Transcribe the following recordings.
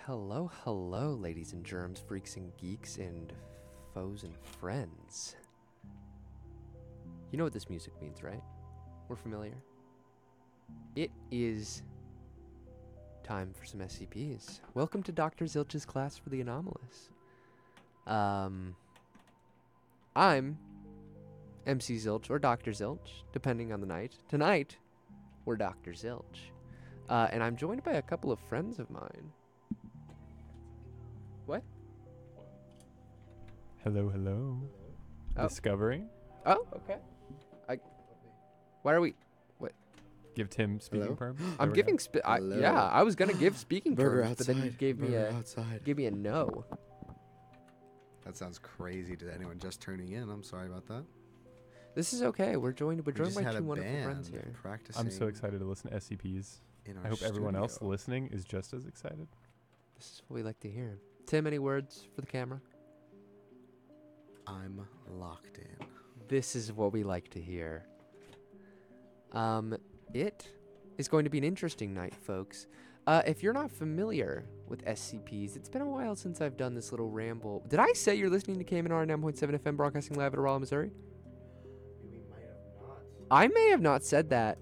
Hello, hello, ladies and germs, freaks and geeks, and foes and friends. You know what this music means, right? We're familiar. It is time for some SCPs. Welcome to Dr. Zilch's class for the anomalous. I'm MC Zilch or Dr. Zilch, depending on the night. Tonight, we're Dr. Zilch. And I'm joined by a couple of friends of mine. What? Hello, hello. Oh. Discovery. Oh, okay. Why are we? Give Tim speaking Hello? terms. I'm giving. Hello. Yeah, I was gonna give speaking Burger terms, but then you outside. gave me Burger a outside. no. That sounds crazy to anyone just tuning in. I'm sorry about that. This is okay. We're joined We by just had two a wonderful band friends here. practicing. I'm so excited to listen to SCPs. In our I hope everyone else studio. listening is just as excited. This is what we like to hear. Tim, any words for the camera? I'm locked in. This is what we like to hear. It is going to be an interesting night, folks. If you're not familiar with SCPs, it's been a while since I've done this little ramble. Did I say you're listening to KMNR 9.7 FM broadcasting live at Rolla, Missouri? We might have not. I may have not said that.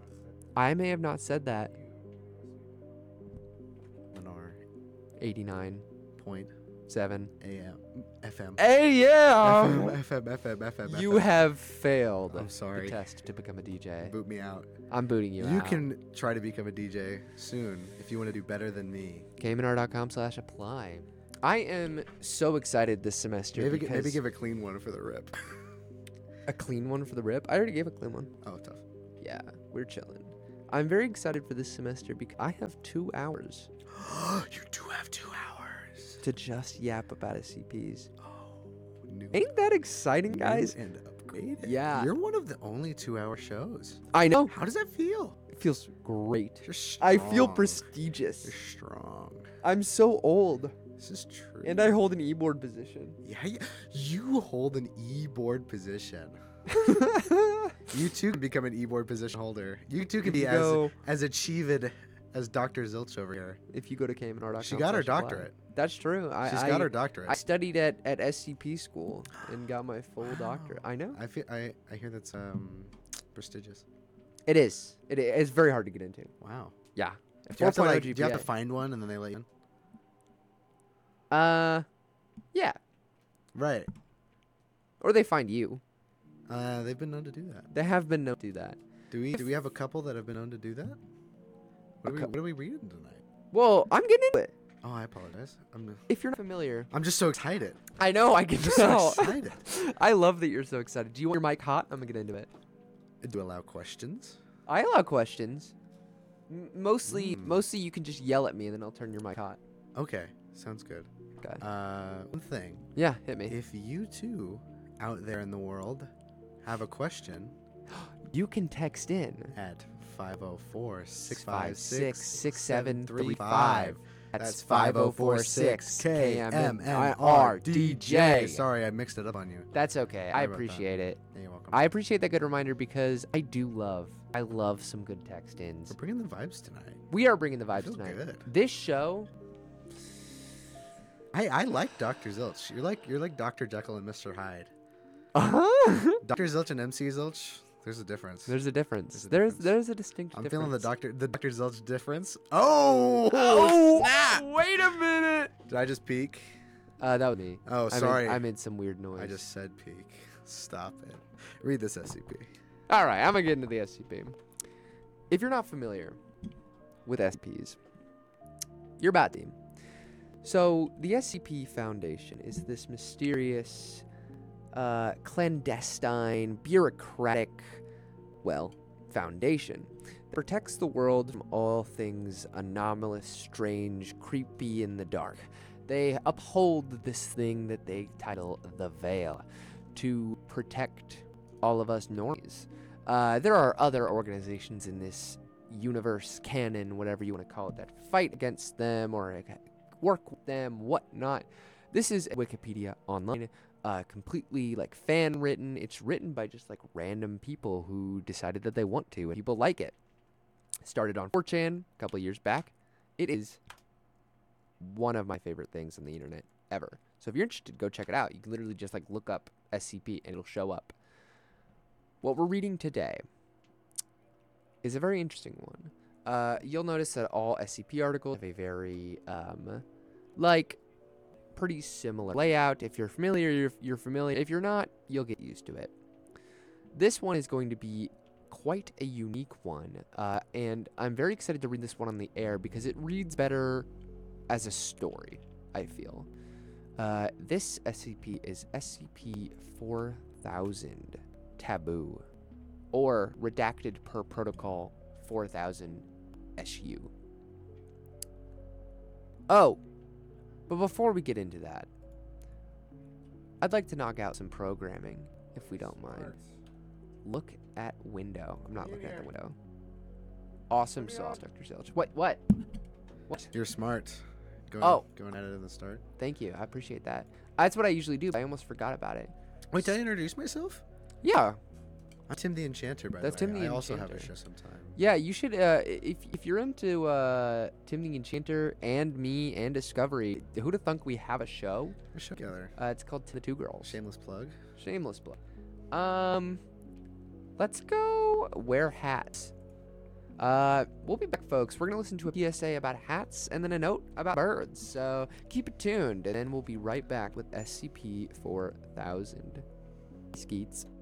Lenore 89.7 point AM FM. Hey, yeah! FM. You have failed I'm sorry. the test to become a DJ. Boot me out. I'm booting you You out. can try to become a DJ soon if you want to do better than me. KMNR.com/apply. I am so excited this semester Maybe because give a clean one for the rip. a clean one for the rip. I already gave a clean one. Oh, tough. Yeah, we're chilling. I'm very excited for this semester because I have 2 hours You do have 2 hours. to just yap about SCPs. Oh, new. Ain't that exciting, guys? New and upgraded. Yeah. You're one of the only 2-hour shows. I know. How does that feel? It feels great. You're I feel strong. prestigious. You're strong. I'm so old. This is true. And I hold an e-board position. Yeah, you hold an e-board position. You too can become an e-board position holder. You too can be as achieved as Dr. Zilch over here. If you go to KMNR.com. She got her doctorate. That's true. She's got her doctorate. I studied at SCP school and got my full doctorate. I know. I hear that's prestigious. It is. It's very hard to get into. Wow. Yeah. Do you have to 4.0 do you have to GPA. find one and then they let you in? Yeah. Right. Or they find you. They've been known to do that. They have been known to do that. Do we have a couple that have been known to do that? What are we reading tonight? Well, I'm getting into it. Oh, I apologize. If you're not familiar, I'm just so excited. I know I can I'm just so tell. excited. I love that you're so excited. Do you want your mic hot? I'm gonna get into it. Do allow questions? I allow questions. Mostly Mm. you can just yell at me and then I'll turn your mic hot. Okay, sounds good. Okay. One thing. Yeah, hit me. If you too, out there in the world, have a question You can text in at 504-656-6735. That's 5046 KMNR DJ. Sorry, I mixed it up on you. That's okay. I Sorry about appreciate it. Yeah, you're welcome. I appreciate that good reminder because I love some good text ins. We're bringing the vibes tonight. We are bringing the I vibes feel tonight. good. This show, I like Dr. Zilch. You're like Dr. Jekyll and Mr. Hyde. Dr. Zilch and MC Zilch. There's a difference. there's a difference. There's a There's a distinct I'm difference. feeling the Dr. Zilch difference. Oh! snap! Wait a minute. Did I just peek? That was me. Oh, sorry. I made some weird noise. I just said peek. Stop it. Read this SCP. All right, I'm gonna get into the SCP. If you're not familiar with SCPs, you're about to. So the SCP Foundation is this mysterious, clandestine, bureaucratic, foundation that protects the world from all things anomalous, strange, creepy, in the dark. They uphold this thing that they title the Veil to protect all of us normies. There are other organizations in this universe, canon, whatever you want to call it, that fight against them or work with them, whatnot. This is Wikipedia online, completely fan written. It's written by just random people who decided that they want to, and people like it. Started on 4chan a couple of years back. It is one of my favorite things on the internet ever. So if you're interested, go check it out. You can literally just like look up SCP and it'll show up. What we're reading today is a very interesting one. You'll notice that all SCP articles have a very, pretty similar layout. If you're familiar, you're familiar. If you're not, you'll get used to it. This one is going to be quite a unique one, and I'm very excited to read this one on the air because it reads better as a story, I feel. This SCP is SCP-4000 Taboo, or Redacted per Protocol 4000 SU. Oh, but before we get into that, I'd like to knock out some programming, if we don't mind. Look at window. I'm not looking at the window. Awesome sauce, Dr. Zilch. What? You're smart. Going at it in the start. Thank you. I appreciate that. That's what I usually do. I almost forgot about it. Wait, did I introduce myself? Yeah. I'm Tim the Enchanter, by That's the way. Tim the I also have a Enchanter. show sometime. Yeah, you should, if you're into Tim the Enchanter and me and Discovery, who'd have thunk we have a show? We show together. It's called The Two Girls. Shameless plug. Shameless plug. Let's go wear hats. We'll be back, folks. We're going to listen to a PSA about hats and then a note about birds. So keep it tuned, and then we'll be right back with SCP-4000. Skeets.